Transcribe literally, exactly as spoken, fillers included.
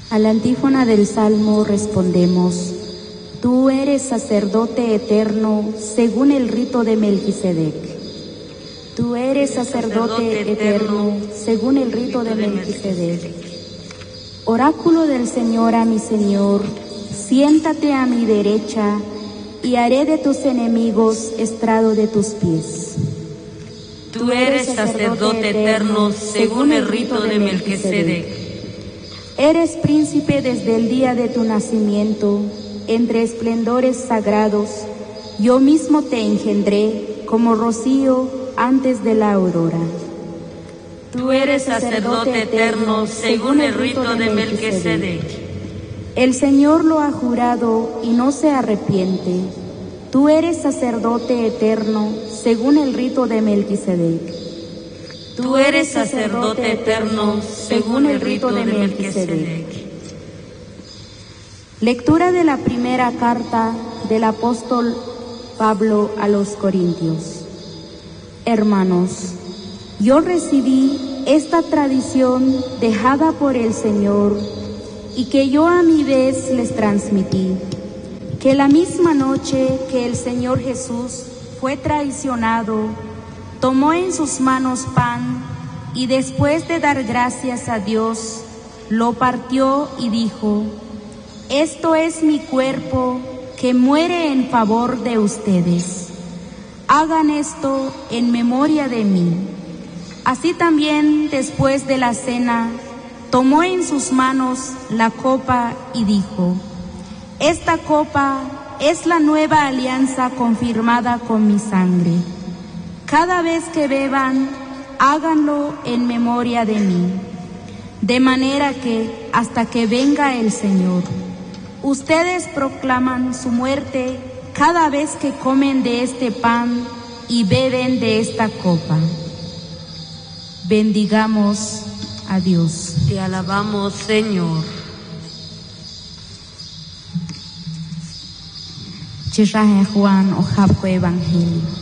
A la antífona del Salmo respondemos: Tú eres sacerdote eterno según el rito de Melquisedec. Tú eres sacerdote eterno según el rito de Melquisedec. Oráculo del Señor a mi Señor, siéntate a mi derecha y haré de tus enemigos estrado de tus pies. Tú eres sacerdote eterno según el rito de Melquisedec. Eres príncipe desde el día de tu nacimiento, entre esplendores sagrados, yo mismo te engendré como rocío antes de la aurora. Tú eres sacerdote eterno según el rito de Melquisedec. El Señor lo ha jurado y no se arrepiente. Tú eres sacerdote eterno según el rito de Melquisedec. Tú eres sacerdote eterno según el rito de Melquisedec. Lectura de la primera carta del apóstol Pablo a los Corintios. Hermanos, yo recibí esta tradición dejada por el Señor y que yo a mi vez les transmití, que la misma noche que el Señor Jesús fue traicionado, tomó en sus manos pan y después de dar gracias a Dios, lo partió y dijo: Esto es mi cuerpo que muere en favor de ustedes. Hagan esto en memoria de mí. Así también, después de la cena, tomó en sus manos la copa y dijo: Esta copa es la nueva alianza confirmada con mi sangre. Cada vez que beban, háganlo en memoria de mí. De manera que, hasta que venga el Señor, ustedes proclaman su muerte cada vez que comen de este pan y beben de esta copa. Bendigamos a Dios. Te alabamos, Señor. Chirraje Juan o Japco Evangelio.